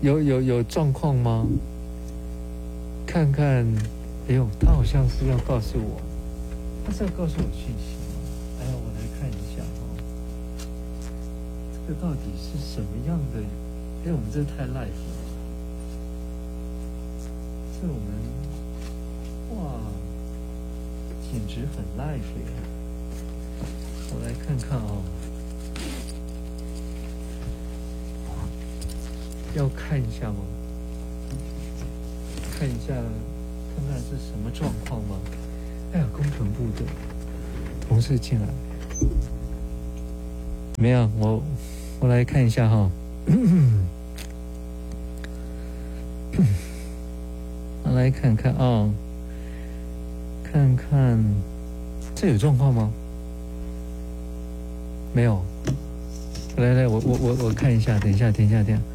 有状况吗？看看，哎呦，他好像是要告诉我，他是要告诉我讯息吗？哎呀，我来看一下这个到底是什么样的？哎，我们这太 live 了，这我们哇，简直很 live 耶！我来看看要看一下吗？看一下，看看是什么状况吗？哎呀，工程部的同事进来，没有？我来看一下哈。我来看看看看这有状况吗？没有。来，我看一下，等一下。